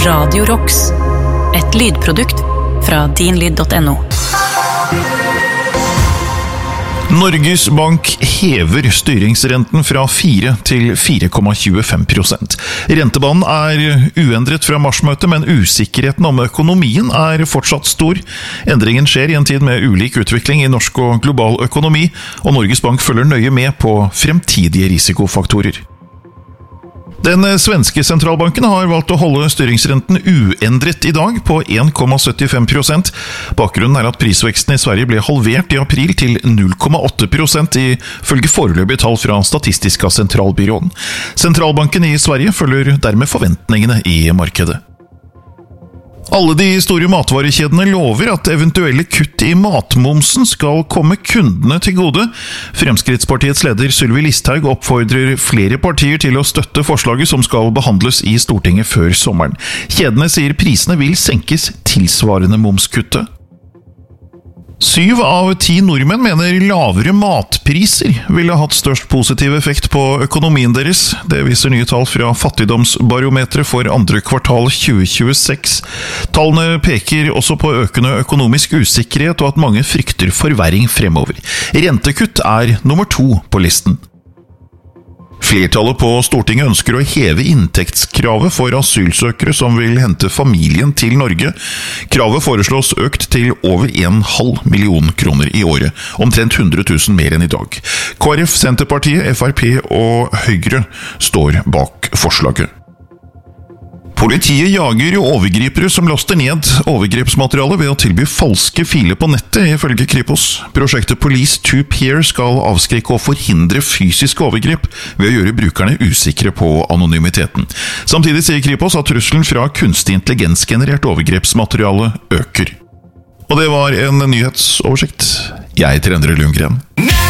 Radio Rocks, et lydprodukt fra dinlyd.no. Norges Bank hever styringsrenten fra 4 til 4,25%. Rentebanen er uendret fra marsmøtet, men usikkerheten om økonomien er fortsatt stor. Endringen skjer i en tid med ulik utvikling i norsk og global økonomi, og Norges Bank følger nøye med på fremtidige risikofaktorer. Den svenske sentralbanken har valgt å holde styringsrenten uendret i dag på 1,75%. Bakgrunnen er at prisveksten i Sverige ble halvert i april til 0,8% ifølge foreløpige tall fra Statistiska Centralbyrån. Sentralbanken i Sverige følger dermed forventningene i markedet. Alle de store matvarekjedene lover at eventuelle kutt i matmomsen skal komme kundene til gode. Fremskrittspartiets leder Sylvi Listhaug oppfordrer flere partier til å støtte forslaget som skal behandles i Stortinget før sommeren. Kjedene sier prisene vil senkes tilsvarende momskuttet. 7 av 10 nordmenn mener lavere matpriser ville hatt størst positiv effekt på økonomien deres. Det viser nye tall fra Fattigdomsbarometeret for andre kvartal 2026. Tallene peker også på økende økonomisk usikkerhet og at mange frykter forverring fremover. Rentekutt er nummer 2 på listen. Flertallet på Stortinget ønsker å heve inntektskravet for asylsøkere som vil hente familien til Norge. Kravet foreslås økt til over 1,5 million kroner i året, omtrent 100 000 mer enn i dag. KrF, Senterpartiet, FrP og Høyre står bak forslaget. Politiet jager overgripere som laster ned overgrepsmateriale ved å tilby falske filer på nettet, ifølge Kripos. Prosjektet Police to Peer skal avskrekke og forhindre fysiske overgrep ved å gjøre brukerne usikre på anonymiteten. Samtidig sier Kripos at trusselen fra kunstig intelligensgenerert overgrepsmateriale øker. Og det var en nyhetsoversikt. Jeg heter Endre Lundgren.